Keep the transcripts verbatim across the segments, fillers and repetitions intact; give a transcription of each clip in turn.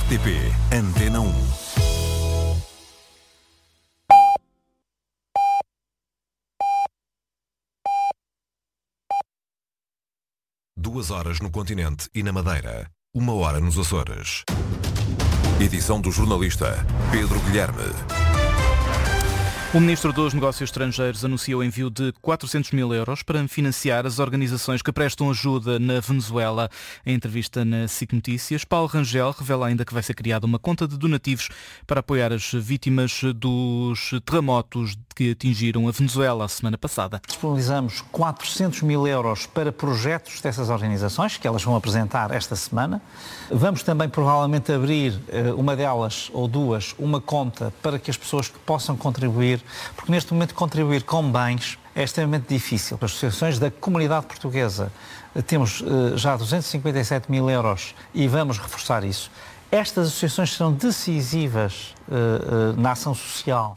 R T P Antena um. Duas horas no continente e na Madeira. Uma hora nos Açores. Edição do jornalista Pedro Guilherme. O Ministro dos Negócios Estrangeiros anunciou o envio de quatrocentos mil euros para financiar as organizações que prestam ajuda na Venezuela. Em entrevista na S I C Notícias, Paulo Rangel revela ainda que vai ser criada uma conta de donativos para apoiar as vítimas dos terremotos que atingiram a Venezuela a semana passada. Disponibilizamos quatrocentos mil euros para projetos dessas organizações, que elas vão apresentar esta semana. Vamos também provavelmente abrir uma delas ou duas, uma conta para que as pessoas que possam contribuir, porque neste momento contribuir com bens é extremamente difícil. As associações da comunidade portuguesa temos uh, já duzentos e cinquenta e sete mil euros e vamos reforçar isso. Estas associações serão decisivas uh, uh, na ação social.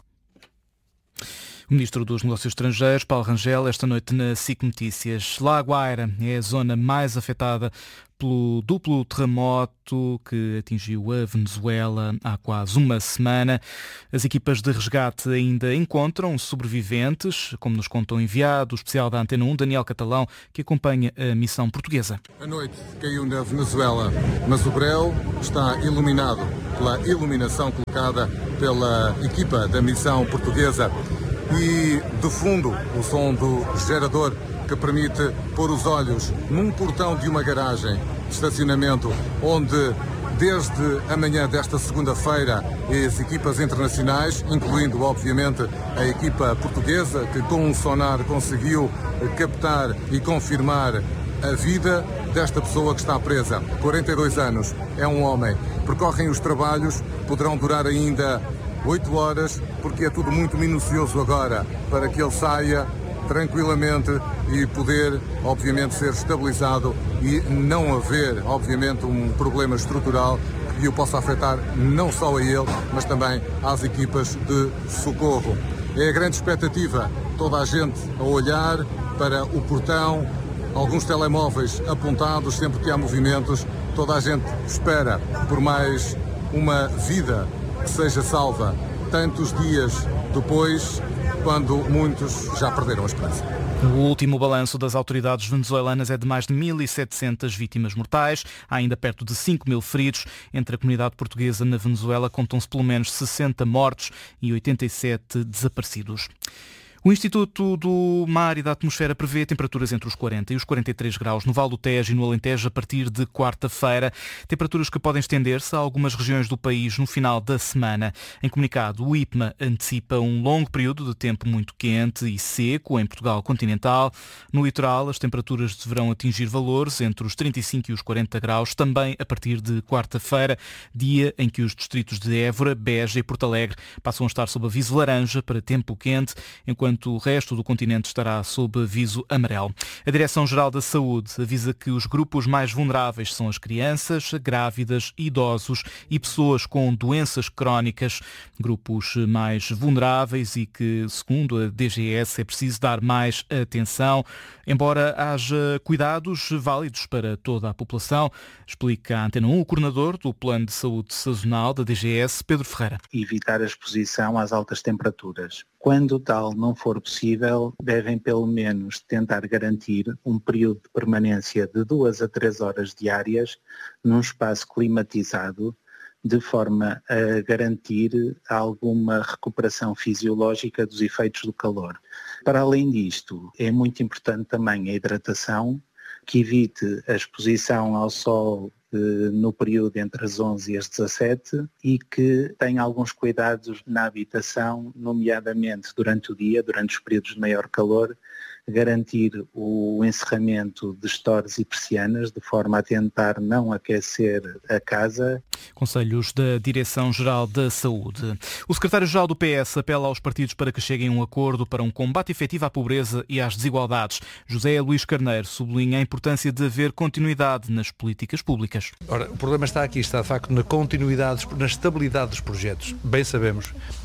O Ministro dos Negócios Estrangeiros, Paulo Rangel, esta noite na S I C Notícias. La Guaira é a zona mais afetada pelo duplo terremoto que atingiu a Venezuela há quase uma semana. As equipas de resgate ainda encontram sobreviventes, como nos contou o enviado especial da Antena um, Daniel Catalão, que acompanha a missão portuguesa. A noite caiu na Venezuela, mas o breu está iluminado pela iluminação colocada pela equipa da missão portuguesa. E, de fundo, o som do gerador que permite pôr os olhos num portão de uma garagem de estacionamento onde, desde a manhã desta segunda-feira, as equipas internacionais, incluindo, obviamente, a equipa portuguesa, que com um sonar conseguiu captar e confirmar a vida desta pessoa que está presa. quarenta e dois anos, é um homem. Percorrem os trabalhos, poderão durar ainda oito horas, porque é tudo muito minucioso agora, para que ele saia tranquilamente e poder, obviamente, ser estabilizado e não haver, obviamente, um problema estrutural que o possa afetar não só a ele, mas também às equipas de socorro. É a grande expectativa, toda a gente a olhar para o portão, alguns telemóveis apontados sempre que há movimentos, toda a gente espera por mais uma vida que seja salva tantos dias depois, quando muitos já perderam a esperança. O último balanço das autoridades venezuelanas é de mais de mil e setecentas vítimas mortais. Há ainda perto de cinco mil feridos. Entre a comunidade portuguesa na Venezuela contam-se pelo menos sessenta mortos e oitenta e sete desaparecidos. O Instituto do Mar e da Atmosfera prevê temperaturas entre os quarenta e os quarenta e três graus no Val do Tejo e no Alentejo a partir de quarta-feira. Temperaturas que podem estender-se a algumas regiões do país no final da semana. Em comunicado, o I P M A antecipa um longo período de tempo muito quente e seco em Portugal continental. No litoral, as temperaturas deverão atingir valores entre os trinta e cinco e os quarenta graus, também a partir de quarta-feira, dia em que os distritos de Évora, Beja e Porto Alegre passam a estar sob aviso laranja para tempo quente, enquanto o resto do continente estará sob aviso amarelo. A Direção-Geral da Saúde avisa que os grupos mais vulneráveis são as crianças, grávidas, idosos e pessoas com doenças crónicas, grupos mais vulneráveis e que, segundo a D G S, é preciso dar mais atenção, embora haja cuidados válidos para toda a população, explica a Antena um o coordenador do Plano de Saúde Sazonal da D G S, Pedro Ferreira. Evitar a exposição às altas temperaturas. Quando tal não for possível, devem pelo menos tentar garantir um período de permanência de duas a três horas diárias num espaço climatizado, de forma a garantir alguma recuperação fisiológica dos efeitos do calor. Para além disto, é muito importante também a hidratação, que evite a exposição ao sol no período entre as onze e as dezassete e que tenha alguns cuidados na habitação, nomeadamente durante o dia, durante os períodos de maior calor, garantir o encerramento de estores e persianas de forma a tentar não aquecer a casa. Conselhos da Direção-Geral da Saúde. O secretário-geral do P S apela aos partidos para que cheguem a um acordo para um combate efetivo à pobreza e às desigualdades. José Luís Carneiro sublinha a importância de haver continuidade nas políticas públicas. Ora, o problema está aqui, está de facto na continuidade, na estabilidade dos projetos. Bem sabemos,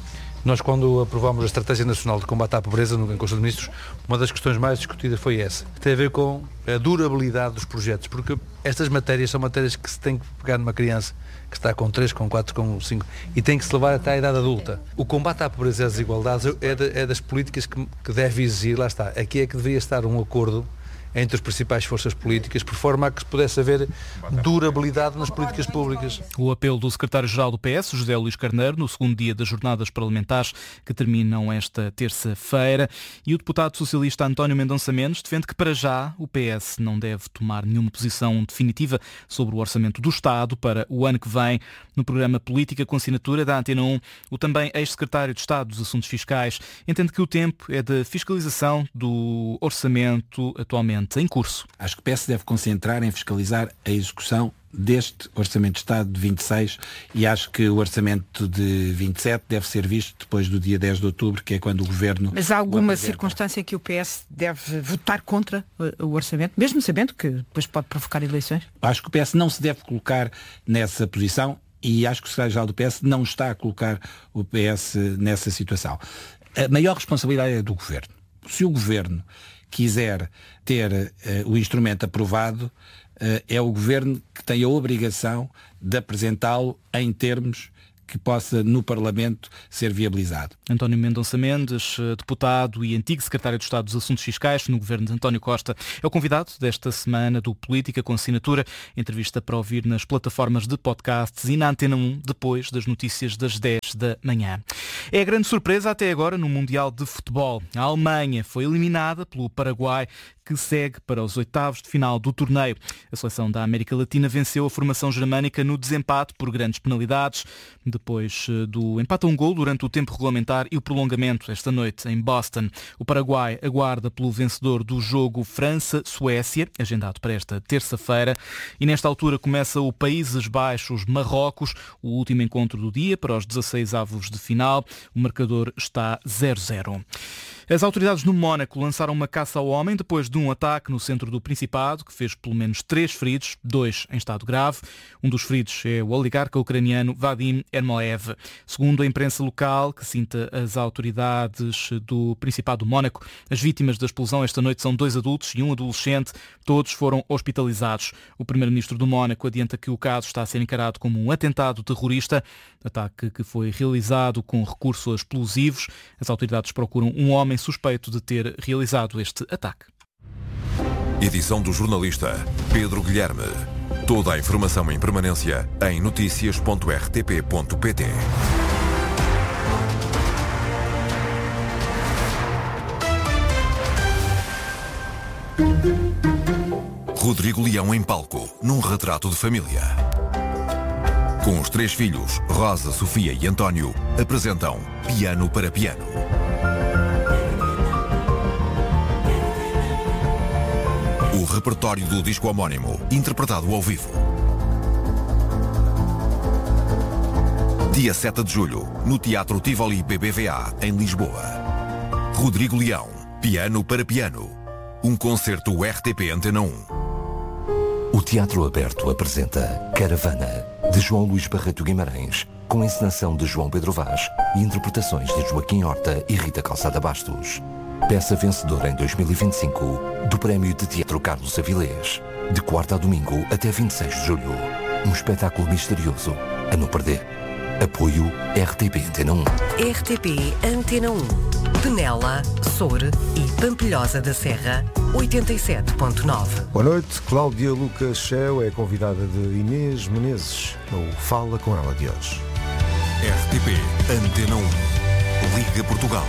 Nós, quando aprovámos a Estratégia Nacional de Combate à Pobreza no Conselho de Ministros, uma das questões mais discutidas foi essa. Tem a ver com a durabilidade dos projetos, porque estas matérias são matérias que se tem que pegar numa criança que está com três, com quatro, com cinco e tem que se levar até à idade adulta. O combate à pobreza e às desigualdades é, de, é das políticas que, que deve exigir, lá está, aqui é que deveria estar um acordo entre as principais forças políticas, por forma a que pudesse haver durabilidade nas políticas públicas. O apelo do secretário-geral do P S, José Luís Carneiro, no segundo dia das jornadas parlamentares que terminam esta terça-feira, e o deputado socialista António Mendonça Mendes defende que, para já, o P S não deve tomar nenhuma posição definitiva sobre o orçamento do Estado para o ano que vem. No programa Política com assinatura da Antena um, o também ex-secretário de Estado dos Assuntos Fiscais entende que o tempo é de fiscalização do orçamento atualmente em curso. Acho que o P S deve concentrar em fiscalizar a execução deste Orçamento de Estado de vinte e seis e acho que o Orçamento de vinte e sete deve ser visto depois do dia dez de outubro, que é quando o Governo... Mas há alguma circunstância que o P S deve votar contra o Orçamento, mesmo sabendo que depois pode provocar eleições? Acho que o P S não se deve colocar nessa posição e acho que o secretário-geral do P S não está a colocar o P S nessa situação. A maior responsabilidade é do Governo. Se o Governo quiser ter uh, o instrumento aprovado, uh, é o Governo que tem a obrigação de apresentá-lo em termos que possa, no Parlamento, ser viabilizado. António Mendonça Mendes, deputado e antigo secretário de Estado dos Assuntos Fiscais no governo de António Costa, é o convidado desta semana do Política com Assinatura, entrevista para ouvir nas plataformas de podcasts e na Antena um, depois das notícias das dez da manhã. É a grande surpresa até agora no Mundial de Futebol. A Alemanha foi eliminada pelo Paraguai, que segue para os oitavos de final do torneio. A seleção da América Latina venceu a formação germânica no desempate por grandes penalidades, depois do empate a um gol durante o tempo regulamentar e o prolongamento esta noite em Boston. O Paraguai aguarda pelo vencedor do jogo França-Suécia, agendado para esta terça-feira, e nesta altura começa o Países Baixos-Marrocos, o último encontro do dia para os dezasseis avos de final. O marcador está zero a zero. As autoridades no Mónaco lançaram uma caça ao homem depois de um ataque no centro do Principado, que fez pelo menos três feridos, dois em estado grave. Um dos feridos é o oligarca ucraniano Vadim Ermolev. Segundo a imprensa local, que cita as autoridades do Principado do Mónaco, as vítimas da explosão esta noite são dois adultos e um adolescente. Todos foram hospitalizados. O primeiro-ministro do Mónaco adianta que o caso está a ser encarado como um atentado terrorista, ataque que foi realizado com recurso a explosivos. As autoridades procuram um homem suspeito de ter realizado este ataque. Edição do jornalista Pedro Guilherme. Toda a informação em permanência em notícias ponto r t p ponto p t. Rodrigo Leão em palco, num retrato de família. Com os três filhos, Rosa, Sofia e António, apresentam Piano para Piano. O repertório do disco homónimo, interpretado ao vivo. Dia sete de julho, no Teatro Tivoli B B V A, em Lisboa. Rodrigo Leão, Piano para Piano. Um concerto R T P Antena um. O Teatro Aberto apresenta Caravana, de João Luís Barreto Guimarães, com encenação de João Pedro Vaz e interpretações de Joaquim Horta e Rita Calçada Bastos. Peça vencedora em dois mil e vinte e cinco do Prémio de Teatro Carlos Avilés. De quarta a domingo até vinte e seis de julho. Um espetáculo misterioso a não perder. Apoio R T P Antena um. R T P Antena um. Penela, Soure e Pampilhosa da Serra, oitenta e sete ponto nove. Boa noite, Cláudia Lucas Cheu é convidada de Inês Menezes no Fala Com Ela de hoje. R T P Antena um. Liga Portugal.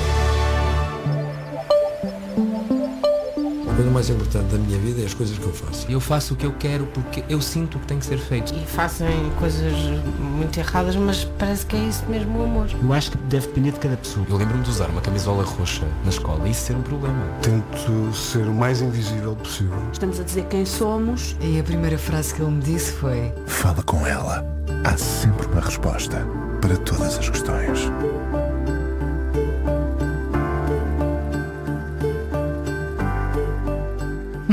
A coisa mais importante da minha vida é as coisas que eu faço. Eu faço o que eu quero porque eu sinto que tem que ser feito. E fazem coisas muito erradas, mas parece que é isso mesmo o amor. Eu acho que deve depender de cada pessoa. Eu lembro-me de usar uma camisola roxa na escola e isso ser um problema. Tento ser o mais invisível possível. Estamos a dizer quem somos. E a primeira frase que ele me disse foi: fala com ela. Há sempre uma resposta para todas as questões.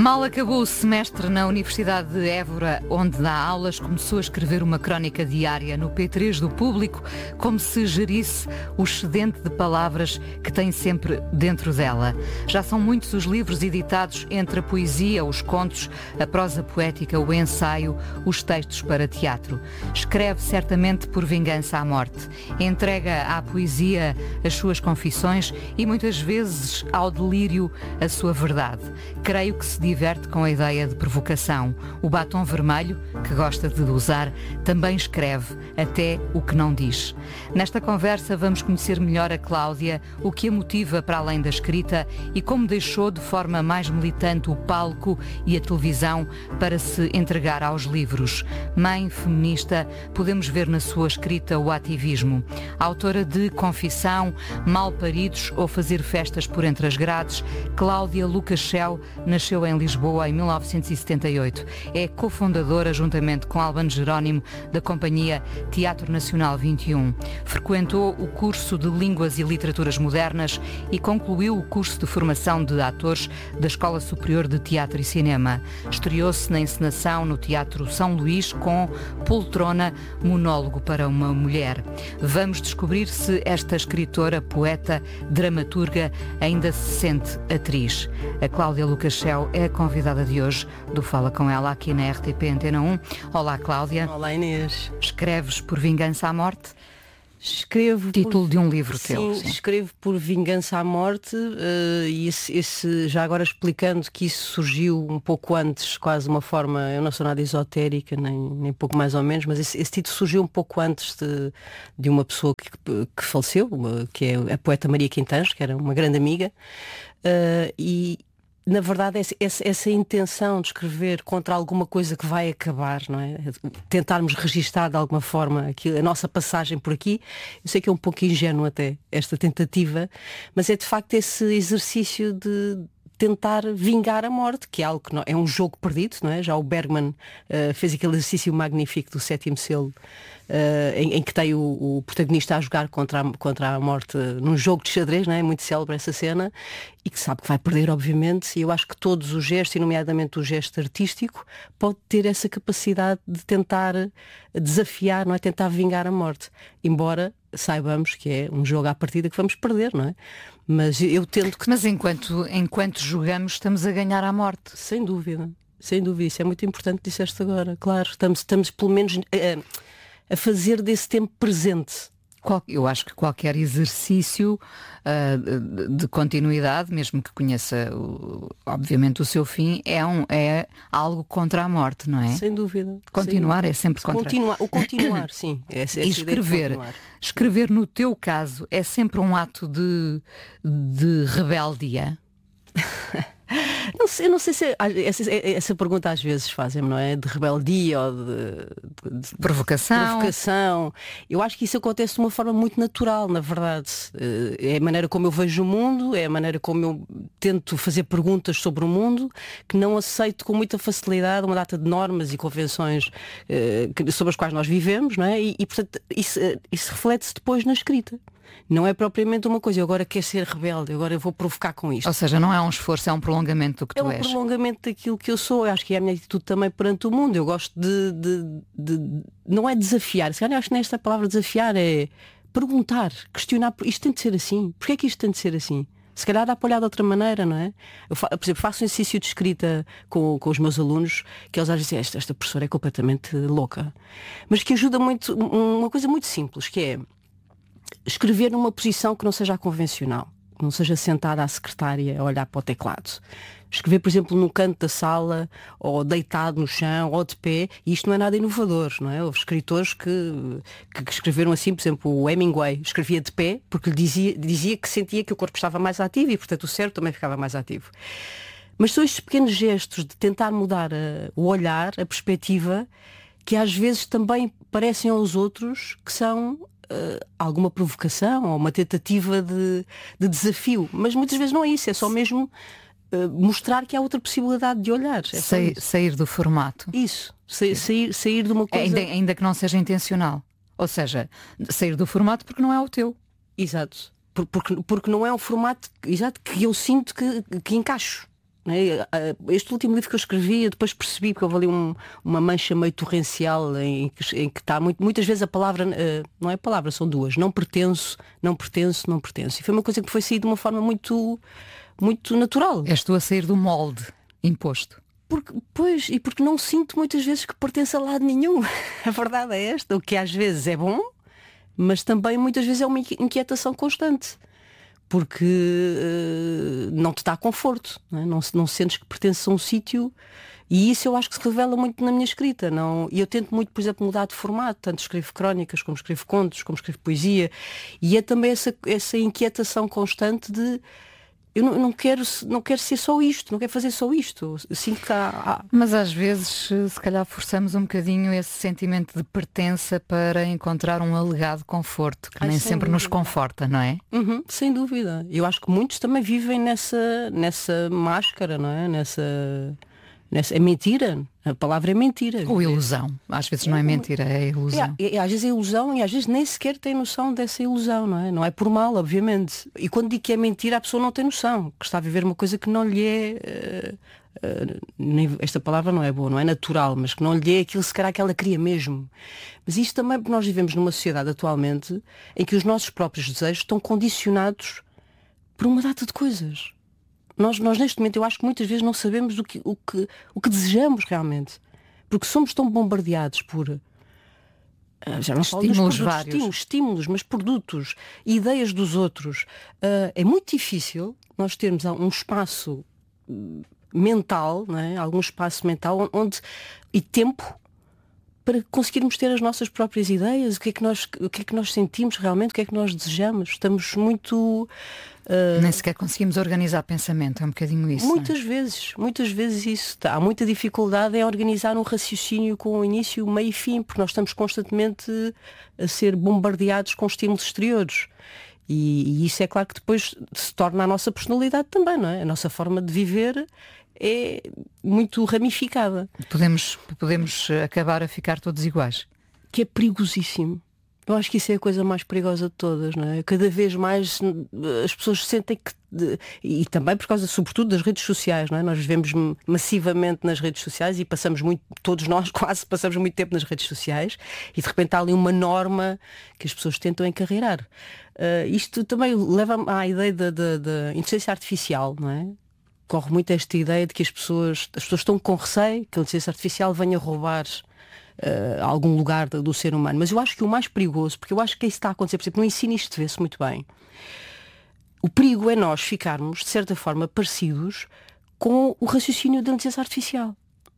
Mal acabou o semestre na Universidade de Évora, onde dá aulas, começou a escrever uma crónica diária no P três do Público, como se gerisse o excedente de palavras que tem sempre dentro dela. Já são muitos os livros editados entre a poesia, os contos, a prosa poética, o ensaio, os textos para teatro. Escreve certamente por vingança à morte. Entrega à poesia as suas confissões e muitas vezes ao delírio a sua verdade. Creio que se diverte com a ideia de provocação. O batom vermelho, que gosta de usar, também escreve até o que não diz. Nesta conversa vamos conhecer melhor a Cláudia, o que a motiva para além da escrita e como deixou de forma mais militante o palco e a televisão para se entregar aos livros. Mãe feminista, podemos ver na sua escrita o ativismo. Autora de Confissão, Malparidos ou Fazer Festas por Entre as Grades, Cláudia Lucas Schell nasceu em Lisboa em mil novecentos e setenta e oito. É cofundadora, juntamente com Albano Jerónimo, da companhia Teatro Nacional vinte e um. Frequentou o curso de Línguas e Literaturas Modernas e concluiu o curso de formação de atores da Escola Superior de Teatro e Cinema. Estreou-se na encenação no Teatro São Luís com Poltrona, monólogo para uma mulher. Vamos descobrir se esta escritora, poeta, dramaturga ainda se sente atriz. A Cláudia Lucas Schell é a convidada de hoje do Fala Com Ela aqui na R T P Antena um. Olá, Cláudia. Olá, Inês. Escreves por vingança à morte? Escrevo Título por... de um livro sim, teu. Sim, escrevo por vingança à morte uh, e esse, esse, já agora explicando que isso surgiu um pouco antes, quase uma forma, eu não sou nada esotérica, nem, nem pouco mais ou menos, mas esse, esse título surgiu um pouco antes de, de uma pessoa que, que faleceu, uma, que é a poeta Maria Quintanjo, que era uma grande amiga, uh, e na verdade, essa, essa intenção de escrever contra alguma coisa que vai acabar, não é? Tentarmos registar de alguma forma aqui, a nossa passagem por aqui, eu sei que é um pouco ingênuo até esta tentativa, mas é de facto esse exercício de tentar vingar a morte, que é algo que não, é um jogo perdido, não é? Já o Bergman uh, fez aquele exercício magnífico do sétimo selo, uh, em, em que tem o, o protagonista a jogar contra a, contra a morte num jogo de xadrez, não é? Muito célebre essa cena, e que sabe que vai perder, obviamente, e eu acho que todos os gestos, e nomeadamente o gesto artístico, pode ter essa capacidade de tentar desafiar, não é? Tentar vingar a morte, embora saibamos que é um jogo à partida que vamos perder, não é? Mas eu tento que... Mas enquanto, enquanto jogamos, estamos a ganhar à morte. Sem dúvida, sem dúvida, isso é muito importante, disseste agora, claro, estamos, estamos pelo menos a, a fazer desse tempo presente. Eu acho que qualquer exercício uh, de continuidade, mesmo que conheça o, obviamente o seu fim, é, um, é algo contra a morte, não é? Sem dúvida. Continuar sem... é sempre contra. Continuar, o continuar, sim. Essa, essa e escrever. Escrever no teu caso é sempre um ato de, de rebeldia. Não sei, eu não sei se essa, essa pergunta às vezes fazem-me, não é? De rebeldia ou de, de, de provocação. provocação. Eu acho que isso acontece de uma forma muito natural, na verdade. É a maneira como eu vejo o mundo, é a maneira como eu tento fazer perguntas sobre o mundo, que não aceito com muita facilidade uma data de normas e convenções uh, sobre as quais nós vivemos, não é? E, e portanto, isso, isso reflete-se depois na escrita. Não é propriamente uma coisa, eu agora quero ser rebelde, agora eu vou provocar com isto. Ou seja, não é um esforço, é um prolongamento do que é tu um és. É um prolongamento daquilo que eu sou, eu acho que é a minha atitude também perante o mundo. Eu gosto de... de, de não é desafiar, se calhar acho que nesta palavra desafiar é perguntar, questionar, isto tem de ser assim, porquê é que isto tem de ser assim? Se calhar dá para olhar de outra maneira, não é? Eu, por exemplo, faço um exercício de escrita com, com os meus alunos, que eles às vezes dizem, esta, esta professora é completamente louca, mas que ajuda muito, uma coisa muito simples, que é escrever numa posição que não seja a convencional, que não seja sentada à secretária a olhar para o teclado. Escrever, por exemplo, num canto da sala, ou deitado no chão, ou de pé, e isto não é nada inovador, não é? Houve escritores que, que escreveram assim, por exemplo, o Hemingway escrevia de pé, porque lhe dizia, dizia que sentia que o corpo estava mais ativo e, portanto, o cérebro também ficava mais ativo. Mas são estes pequenos gestos de tentar mudar a, o olhar, a perspectiva, que às vezes também parecem aos outros que são Uh, alguma provocação ou uma tentativa de, de desafio, mas muitas vezes não é isso, é só mesmo uh, mostrar que há outra possibilidade de olhar. É sair, sair do formato. Isso, Sa sair, sair de uma coisa... Ainda, ainda que não seja intencional. Ou seja, sair do formato porque não é o teu. Exato. Por, porque, porque não é um formato exato, que eu sinto que, que encaixo. Este último livro que eu escrevi, eu depois percebi que houve ali um, uma mancha meio torrencial em que, em que está muito, muitas vezes a palavra, não é palavra, são duas, não pertenço, não pertenço, não pertenço. E foi uma coisa que foi sair de uma forma muito, muito natural. És tu a sair do molde imposto. Porque, pois, e porque não sinto muitas vezes que pertence a lado nenhum. A verdade é esta, o que às vezes é bom, mas também muitas vezes é uma inquietação constante. Porque uh, não te dá conforto, não, é? não, não sentes que pertences a um sítio, e isso eu acho que se revela muito na minha escrita. Não? E eu tento muito, por exemplo, mudar de formato, tanto escrevo crónicas, como escrevo contos, como escrevo poesia, e é também essa, essa inquietação constante de eu não, não, quero, não quero ser só isto, não quero fazer só isto. Sinto que há, há... Mas às vezes, se calhar, forçamos um bocadinho esse sentimento de pertença para encontrar um alegado conforto, que Ai, nem sempre dúvida. nos conforta, não é? Uhum, sem dúvida. Eu acho que muitos também vivem nessa, nessa máscara, não é? Nessa... É mentira, a palavra é mentira. Ou ilusão, às vezes não é mentira, é ilusão. É, é, às vezes é ilusão e às vezes nem sequer tem noção dessa ilusão, não é? Não é por mal, obviamente. E quando digo que é mentira, a pessoa não tem noção, que está a viver uma coisa que não lhe é, uh, uh, nem, esta palavra não é boa, não é natural, mas que não lhe é aquilo se calhar que ela queria mesmo. Mas isto também porque nós vivemos numa sociedade atualmente em que os nossos próprios desejos estão condicionados por uma data de coisas. Nós, nós neste momento eu acho que muitas vezes não sabemos o que, o que, o que desejamos realmente. Porque somos tão bombardeados por uh, já não estímulos falo vários. Estímulos, estímulos, mas produtos, ideias dos outros. Uh, é muito difícil nós termos um espaço mental, não é? Algum espaço mental onde, e tempo para conseguirmos ter as nossas próprias ideias, o que é que nós, o que é que nós sentimos realmente, o que é que nós desejamos. Estamos muito... Uh... Nem sequer conseguimos organizar pensamento, é um bocadinho isso. Muitas vezes, muitas vezes isso. Há muita dificuldade em organizar um raciocínio com início, meio e fim, porque nós estamos constantemente a ser bombardeados com estímulos exteriores. E, e isso é claro que depois se torna a nossa personalidade também, não é? A nossa forma de viver é muito ramificada. Podemos, podemos acabar a ficar todos iguais. Que é perigosíssimo. Eu acho que isso é a coisa mais perigosa de todas, não é? Cada vez mais as pessoas sentem que... E também por causa, sobretudo, das redes sociais, não é? Nós vivemos massivamente nas redes sociais e passamos muito, todos nós quase passamos muito tempo nas redes sociais e de repente há ali uma norma que as pessoas tentam encarreirar. Uh, isto também leva à ideia da, da, da inteligência artificial, não é? Corre muito esta ideia de que as pessoas, as pessoas estão com receio que a inteligência artificial venha roubar Uh, algum lugar do, do ser humano. Mas eu acho que o mais perigoso, porque eu acho que isso está a acontecer, por exemplo, no ensino isto vê-se muito bem. O perigo é nós ficarmos, de certa forma, parecidos com o raciocínio da inteligência artificial.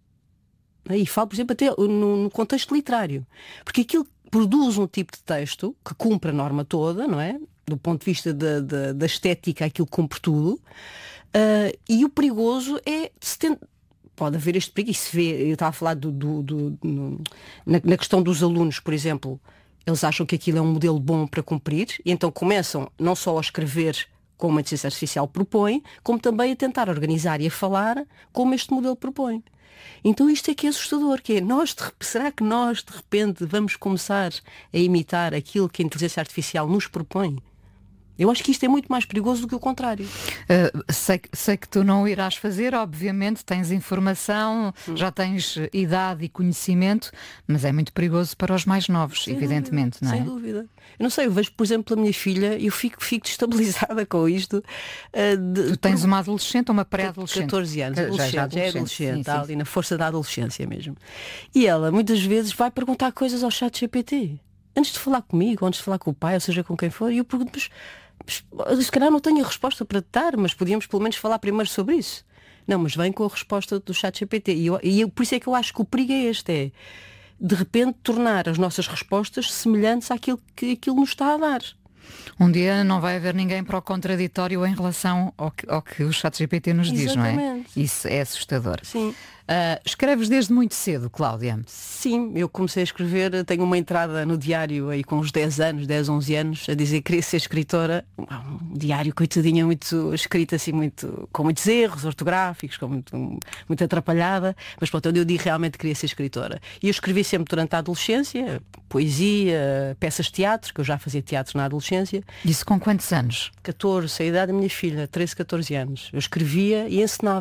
E falo, por exemplo, até no, no contexto literário. Porque aquilo produz um tipo de texto que cumpre a norma toda, não é? Do ponto de vista da, da, da estética, aquilo cumpre tudo. Uh, e o perigoso é se tenta... Pode haver este perigo, e se vê, eu estava a falar do, do, do, do, na, na questão dos alunos, por exemplo, eles acham que aquilo é um modelo bom para cumprir, e então começam não só a escrever como a inteligência artificial propõe, como também a tentar organizar e a falar como este modelo propõe. Então isto é que é assustador, que é, nós de, será que nós de repente vamos começar a imitar aquilo que a inteligência artificial nos propõe? Eu acho que isto é muito mais perigoso do que o contrário. Uh, sei, sei que tu não o irás fazer, obviamente, tens informação, hum. já tens idade e conhecimento, mas é muito perigoso para os mais novos, sem evidentemente, dúvida, não é? Sem dúvida. Eu não sei, eu vejo, por exemplo, a minha filha, eu fico, fico destabilizada com isto. Uh, de, tu tens por... uma adolescente ou uma pré-adolescente? catorze anos, adolescente, já, já adolescente, é adolescente, está ali na força da adolescência mesmo. E ela, muitas vezes, vai perguntar coisas ao chat G P T. Antes de falar comigo, antes de falar com o pai, ou seja, com quem for, e eu pergunto, mas... se calhar não tenho a resposta para te dar, mas podíamos pelo menos falar primeiro sobre isso. Não, mas vem com a resposta do chat G P T. E, eu, e eu, por isso é que eu acho que o perigo é este, é de repente tornar as nossas respostas semelhantes àquilo que aquilo nos está a dar. Um dia não vai haver ninguém para o contraditório em relação ao que, ao que o chat G P T nos diz, Exatamente. Não é? Isso é assustador. Sim. Uh, escreves desde muito cedo, Cláudia? Sim, eu comecei a escrever, tenho uma entrada no diário aí com uns dez anos, dez, onze anos, a dizer que queria ser escritora. Um diário, coitadinha, muito escrito assim, muito, com muitos erros ortográficos, com muito, muito atrapalhada, mas pronto, onde eu digo realmente que queria ser escritora. E eu escrevi sempre durante a adolescência, poesia, peças de teatro, que eu já fazia teatro na adolescência. Isso com quantos anos? catorze, a idade da minha filha, treze, catorze anos. Eu escrevia e ensinava.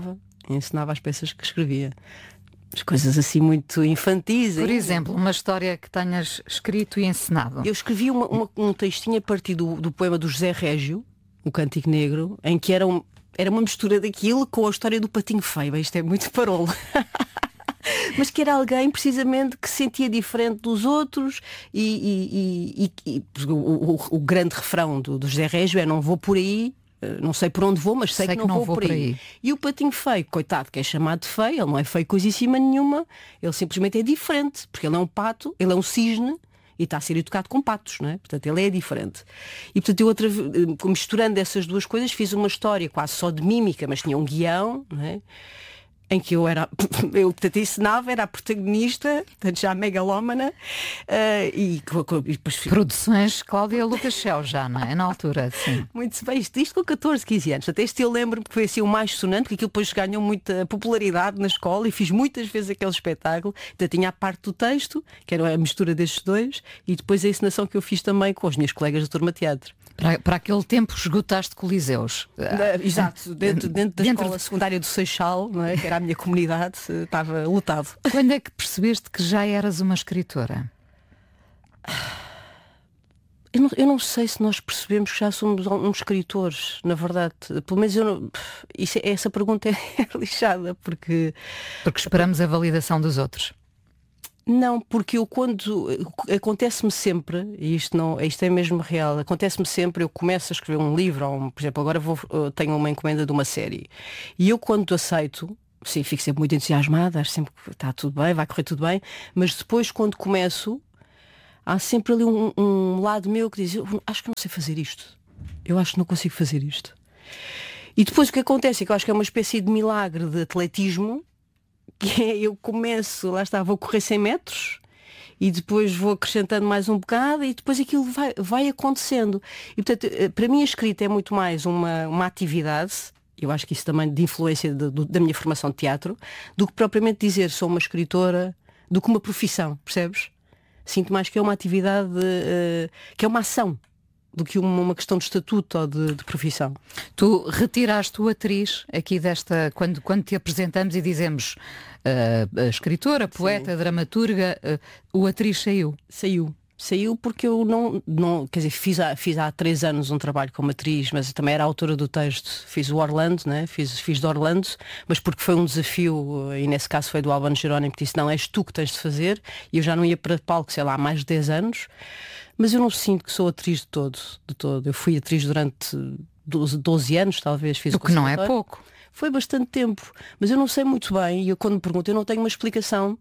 ensinava as peças que escrevia. As coisas assim muito infantis. Por exemplo, uma história que tenhas escrito e ensinado. Eu escrevi uma, uma, um textinho a partir do, do poema do José Régio, O Cântico Negro, em que era, um, era uma mistura daquilo com a história do Patinho Feio. Isto é muito parolo. Mas que era alguém precisamente que se sentia diferente dos outros e, e, e, e o, o, o grande refrão do, do José Régio é: não vou por aí, não sei por onde vou, mas sei, sei que, não que não vou, vou por aí. aí. E o Patinho Feio, coitado, que é chamado de feio, ele não é feio coisíssima nenhuma, ele simplesmente é diferente, porque ele é um pato, ele é um cisne e está a ser educado com patos, não é? Portanto, ele é diferente. E portanto, eu outra, misturando essas duas coisas, fiz uma história quase só de mímica, mas tinha um guião, não é? Em que eu era, eu portanto, ensinava, era a protagonista, portanto, já megalómana, uh, e, e depois... Produções Cláudia Lucas Cheu já, não é? Na altura, sim. Muito bem, isto, isto com catorze, quinze anos. Portanto, este eu lembro-me que foi assim o mais sonante, porque aquilo depois ganhou muita popularidade na escola e fiz muitas vezes aquele espetáculo. Então, tinha a parte do texto, que era a mistura destes dois, e depois a encenação que eu fiz também com as minhas colegas da turma de teatro. Para, para aquele tempo esgotaste coliseus. Da, exato, dentro, dentro da dentro escola de... secundária do Seixal, não é? Que era a minha comunidade, estava lotado. Quando é que percebeste que já eras uma escritora? Eu não, eu não sei se nós percebemos que já somos uns escritores, na verdade. Pelo menos eu não, isso, essa pergunta é lixada, porque... Porque esperamos a validação dos outros. Não, porque eu quando acontece-me sempre, e isto, não, isto é mesmo real, acontece-me sempre, eu começo a escrever um livro, ou um, por exemplo, agora vou, tenho uma encomenda de uma série, e eu quando aceito, sim, fico sempre muito entusiasmada, acho sempre que está tudo bem, vai correr tudo bem, mas depois quando começo, há sempre ali um, um lado meu que diz: eu acho que não sei fazer isto, eu acho que não consigo fazer isto. E depois o que acontece é que eu acho que é uma espécie de milagre de atletismo, que é, eu começo, lá está, vou correr cem metros e depois vou acrescentando mais um bocado e depois aquilo vai, vai acontecendo. E portanto, para mim a escrita é muito mais uma, uma atividade, eu acho que isso também de influência de, de, da minha formação de teatro, do que propriamente dizer sou uma escritora, do que uma profissão, percebes? Sinto mais que é uma atividade, uh, que é uma ação, do que uma, uma questão de estatuto ou de, de profissão. Tu retiraste o atriz aqui desta, quando, quando te apresentamos e dizemos uh, escritora, poeta, sim, dramaturga, uh, o atriz saiu. Saiu. Saiu porque eu não, não quer dizer, fiz há, fiz há três anos um trabalho como atriz, mas eu também era autora do texto. Fiz o Orlando, né? fiz, fiz de Orlando, mas porque foi um desafio, e nesse caso foi do Albano Jerónimo, que disse: não, és tu que tens de fazer, e eu já não ia para palco, sei lá, há mais de dez anos. Mas eu não sinto que sou atriz de todo, de todo. Eu fui atriz durante doze, doze anos, talvez. Fiz o que não é pouco. Foi bastante tempo. Mas eu não sei muito bem, e eu quando me pergunto, eu não tenho uma explicação.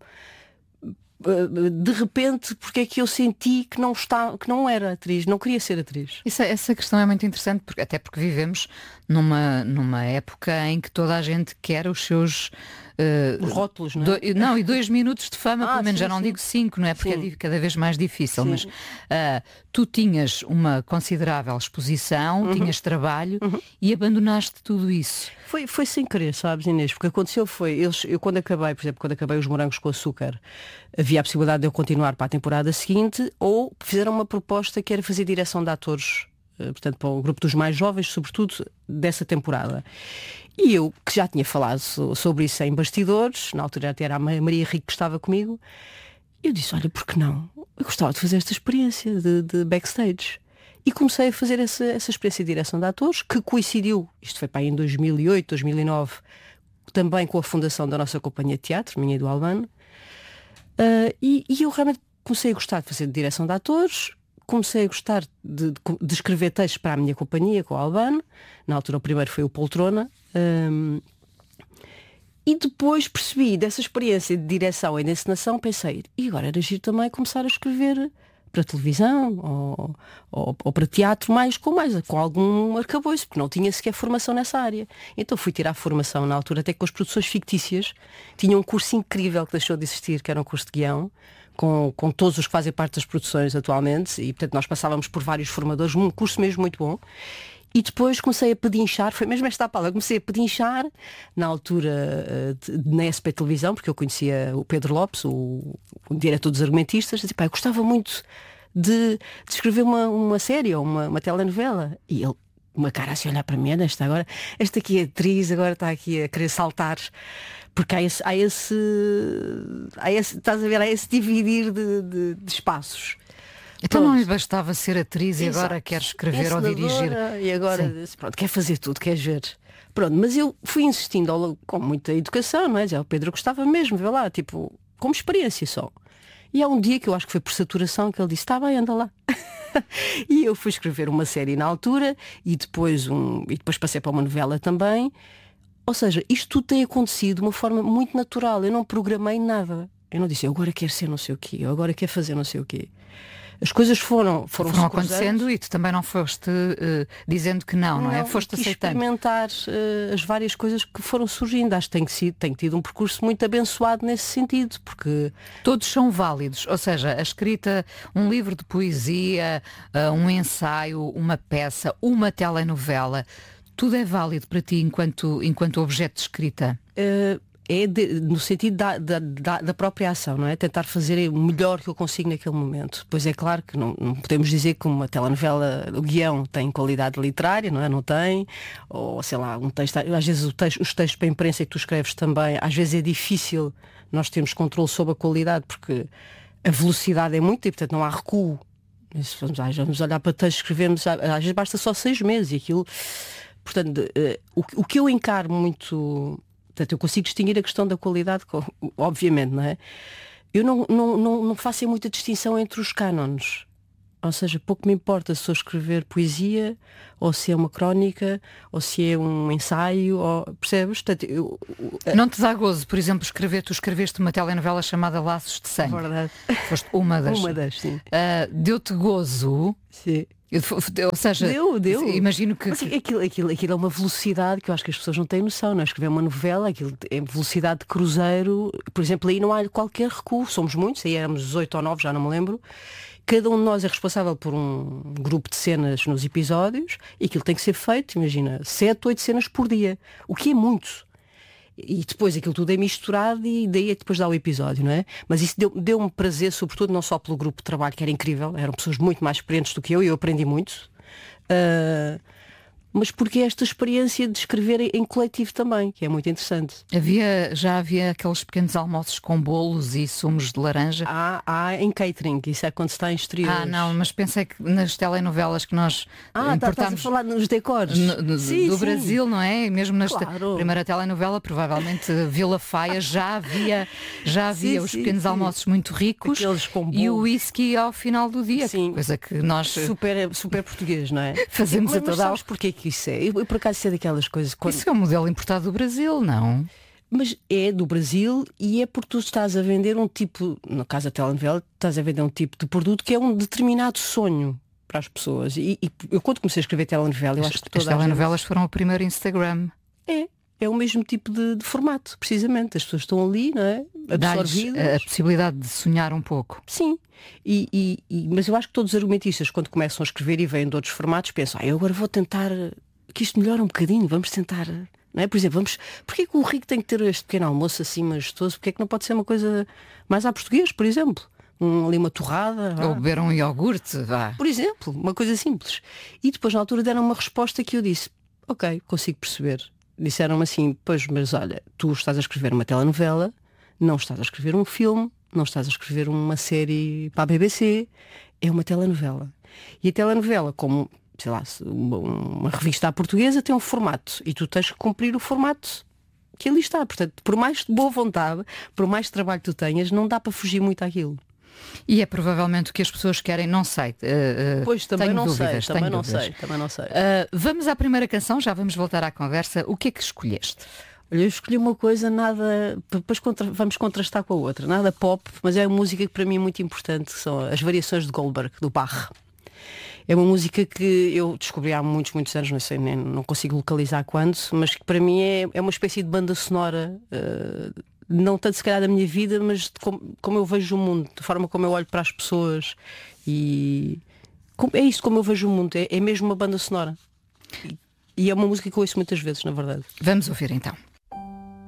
De repente, porque é que eu senti que não, está, que não era atriz, não queria ser atriz. Isso, essa questão é muito interessante, porque, até porque vivemos numa, numa época em que toda a gente quer os seus... Uh, os rótulos, não é? Do, não, e dois minutos de fama, ah, pelo menos, sim, já não sim. digo cinco, não é? Porque sim. é cada vez mais difícil, sim. mas uh, tu tinhas uma considerável exposição, uhum. tinhas trabalho uhum. e abandonaste tudo isso. Foi, foi sem querer, sabes, Inês? Porque aconteceu foi, eles, eu quando acabei, por exemplo, quando acabei os Morangos com Açúcar, havia a possibilidade de eu continuar para a temporada seguinte, ou fizeram uma proposta que era fazer direção de atores, portanto, para o grupo dos mais jovens, sobretudo dessa temporada. E eu, que já tinha falado sobre isso em bastidores, na altura até era a Maria Rico que estava comigo, eu disse: olha, por que não? Eu gostava de fazer esta experiência de, de backstage. E comecei a fazer essa, essa experiência de direção de atores, que coincidiu, isto foi para aí em dois mil e oito, dois mil e nove, também com a fundação da nossa companhia de teatro, minha e do Albano. Uh, e, e eu realmente comecei a gostar de fazer direção de atores, comecei a gostar de, de, de escrever textos para a minha companhia, com o Albano. Na altura o primeiro foi o Poltrona. Um, e depois percebi dessa experiência de direção e de encenação, pensei, e agora era giro também começar a escrever para televisão ou, ou, ou para teatro, mais com, mais, com algum arcabouço, porque não tinha sequer formação nessa área. Então fui tirar formação na altura, até com as produções fictícias. Tinha um curso incrível que deixou de existir, que era um curso de guião, Com, com todos os que fazem parte das produções atualmente, e portanto nós passávamos por vários formadores, um curso mesmo muito bom. E depois comecei a pedinchar, foi mesmo esta palavra, comecei a pedinchar na altura na S P Televisão, porque eu conhecia o Pedro Lopes, o, o diretor dos argumentistas, e disse: pá, eu gostava muito de, de escrever uma, uma série ou uma, uma telenovela. E ele uma cara assim a olhar para mim, esta agora, esta aqui é atriz, agora está aqui a querer saltar. Porque há esse, há esse, há esse, estás a ver, há esse dividir de, de, de espaços. Então Pronto. não lhe bastava ser atriz e agora quer escrever ou dirigir. E agora, Sim. pronto, quer fazer tudo, quer ver. Pronto, mas eu fui insistindo ao, com muita educação, não é? Já o Pedro gostava mesmo, vê lá, tipo, como experiência só. E há um dia que eu acho que foi por saturação que ele disse, está bem, anda lá. E eu fui escrever uma série na altura e depois, um, e depois passei para uma novela também. Ou seja, isto tudo tem acontecido de uma forma muito natural. Eu não programei nada. Eu não disse, eu agora quero ser não sei o quê, eu agora quero fazer não sei o quê. As coisas foram foram, foram acontecendo e tu também não foste uh, dizendo que não, não, não é? Foste aceitando. Experimentar uh, as várias coisas que foram surgindo. Acho que tenho, sido, tenho tido um percurso muito abençoado nesse sentido, porque todos são válidos. Ou seja, a escrita, um livro de poesia, uh, um ensaio, uma peça, uma telenovela, tudo é válido para ti enquanto, enquanto objeto de escrita? Uh, é de, no sentido da, da, da, da própria ação, não é? Tentar fazer o melhor que eu consigo naquele momento. Pois é claro que não, não podemos dizer que uma telenovela, o guião tem qualidade literária, não é? Não tem. Ou sei lá, um texto, às vezes o texto, os textos para a imprensa que tu escreves também, às vezes é difícil nós termos controle sobre a qualidade, porque a velocidade é muito e portanto não há recuo. Vamos, vamos olhar para textos que escrevemos, às vezes basta só seis meses e aquilo. Portanto, uh, o, o que eu encaro muito. Portanto, eu consigo distinguir a questão da qualidade, obviamente, não é? Eu não, não, não, não faço muita distinção entre os cânones. Ou seja, pouco me importa se estou a escrever poesia, ou se é uma crónica, ou se é um ensaio, ou, percebes? Portanto, eu, uh... Não te dá gozo, por exemplo, escrever, tu escreveste uma telenovela chamada Laços de Sangue. Verdade. Foste uma das. Uma das, sim. Uh, deu-te gozo. Sim. Ou seja, deu, deu. Imagino que. Mas aquilo, aquilo, aquilo é uma velocidade que eu acho que as pessoas não têm noção, não é? Escrever uma novela, aquilo é velocidade de cruzeiro, por exemplo, aí não há qualquer recuo, somos muitos, aí éramos oito ou nove, já não me lembro. Cada um de nós é responsável por um grupo de cenas nos episódios e aquilo tem que ser feito, imagina, sete, oito cenas por dia, o que é muito. E depois aquilo tudo é misturado e daí é que depois dá o episódio, não é? Mas isso deu, deu-me prazer, sobretudo não só pelo grupo de trabalho, que era incrível, eram pessoas muito mais experientes do que eu e eu aprendi muito, uh, mas porque é esta experiência de escrever em coletivo também, que é muito interessante. Havia, já havia aqueles pequenos almoços com bolos e sumos de laranja? Há, há em catering, isso é quando se está em exteriores. Ah, não, mas pensei que nas telenovelas que nós ah, importámos... estás a falar nos decores? No, no, sim, do sim. Brasil, não é? E mesmo na claro. primeira telenovela, provavelmente Vila Faia, já havia, já havia sim, os sim, pequenos sim. almoços muito ricos com e o whisky ao final do dia, sim. coisa que nós... Super, super português, não é? Fazemos mas, a toda... Mas sabes porquê que isso é? Eu, eu por acaso sei daquelas coisas... Quando... Isso é um modelo importado do Brasil, não? Mas é do Brasil e é porque tu estás a vender um tipo, no caso da telenovela, estás a vender um tipo de produto que é um determinado sonho para as pessoas. E, e eu quando comecei a escrever telenovela, eu as, acho que todas as telenovelas gente... foram o primeiro Instagram. É, é o mesmo tipo de, de formato, precisamente. As pessoas estão ali, não é? Absorvidas. A possibilidade de sonhar um pouco. Sim, e, e, e, mas eu acho que todos os argumentistas, quando começam a escrever e vêm de outros formatos, pensam, ah, eu agora vou tentar que isto melhore um bocadinho, vamos tentar... Não é? Por exemplo, vamos... porquê que o rico tem que ter este pequeno almoço assim majestoso? Porquê que não pode ser uma coisa mais à português, por exemplo? Um, ali uma torrada. Ou beber um iogurte, vá. Por exemplo, uma coisa simples. E depois na altura deram uma resposta que eu disse, ok, consigo perceber. Disseram-me assim, pois, mas olha, tu estás a escrever uma telenovela, não estás a escrever um filme, não estás a escrever uma série para a B B C, é uma telenovela. E a telenovela, como... sei lá, uma, uma revista à portuguesa tem um formato e tu tens que cumprir o formato que ali está. Portanto, por mais boa vontade, por mais trabalho que tu tenhas, não dá para fugir muito àquilo. E é provavelmente o que as pessoas querem, não sei. Uh, pois, também tenho não dúvidas, sei, também não dúvidas. sei, também não sei. Uh, vamos à primeira canção, já vamos voltar à conversa. O que é que escolheste? Olha, eu escolhi uma coisa, nada, depois contra, vamos contrastar com a outra, nada pop, mas é uma música que para mim é muito importante, que são as variações de Goldberg, do Bach. É uma música que eu descobri há muitos, muitos anos, não sei, nem, não consigo localizar quando, mas que para mim é, é uma espécie de banda sonora, uh, não tanto se calhar da minha vida, mas de como, como eu vejo o mundo, de forma como eu olho para as pessoas e como, é isso como eu vejo o mundo, é, é mesmo uma banda sonora. E, e é uma música que eu ouço muitas vezes, na verdade. Vamos ouvir então.